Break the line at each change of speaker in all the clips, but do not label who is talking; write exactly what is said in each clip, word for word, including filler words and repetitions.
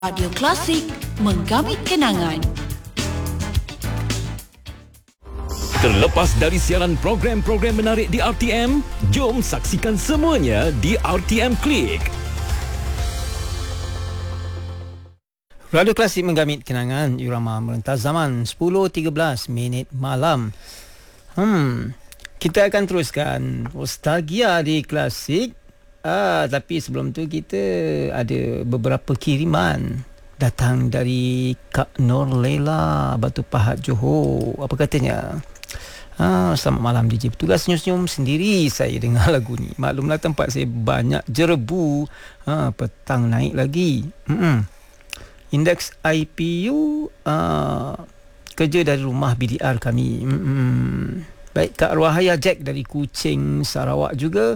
Radio Klasik menggamit kenangan.
Terlepas dari siaran program-program menarik di R T M, jom saksikan semuanya di R T M Klik.
Radio Klasik menggamit kenangan, irama merentas zaman sepuluh tiga belas minit malam. Hmm, kita akan teruskan nostalgia di Klasik. Ah, tapi sebelum tu kita ada beberapa kiriman datang dari Kak Nur Lela, Batu Pahat, Johor. Apa katanya? Ah, selamat malam D J. Bertugas senyum-senyum sendiri saya dengar lagu ni. Maklumlah tempat saya banyak jerebu. Ah, petang naik lagi. Mm-mm. Indeks I P U ah, kerja dari rumah B D R kami. Mm-mm. Baik, Kak Ruahaya Jack dari Kuching, Sarawak juga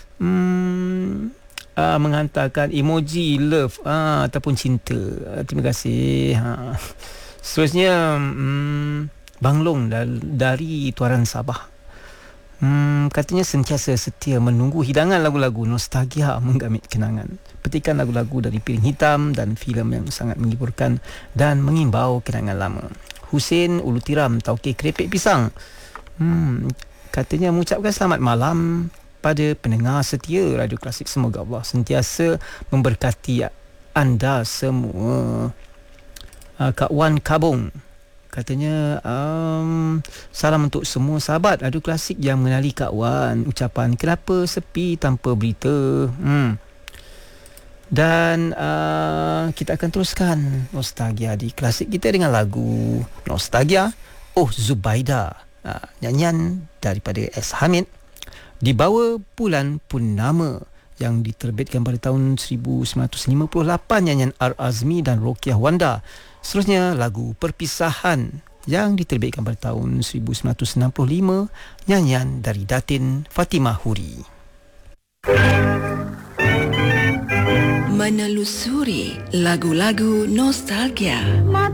Hmm, uh, menghantarkan emoji love uh, ataupun cinta. Uh, terima kasih. Ha. Seterusnya um, Bang Long dari Tuaran Sabah. Hmm, katanya sentiasa setia menunggu hidangan lagu-lagu nostalgia menggamit kenangan. Petikan lagu-lagu dari Piring Hitam dan filem yang sangat menghiburkan dan mengimbau kenangan lama. Hussein Ulu Tiram, Tauke Kerepek Pisang. Hmm, katanya mengucapkan selamat malam pada pendengar setia Radio Klasik. Semoga Allah sentiasa memberkati anda semua. Uh, Kak Wan Kabung katanya um, salam untuk semua sahabat Radio Klasik yang mengenali Kak Wan. Ucapan kenapa sepi tanpa berita. Hmm. Dan uh, kita akan teruskan nostalgia di Klasik kita dengan lagu Nostalgia Oh Zubaida, uh, nyanyian daripada S. Hamid, Dibawa Bulan Purnama, yang diterbitkan pada tahun seribu sembilan ratus lima puluh lapan, nyanyian R. Azmi dan Rokiah Wanda. Seterusnya lagu Perpisahan yang diterbitkan pada tahun seribu sembilan ratus enam puluh lima, nyanyian dari Datin Fatimah Huri.
Menelusuri lagu-lagu nostalgia.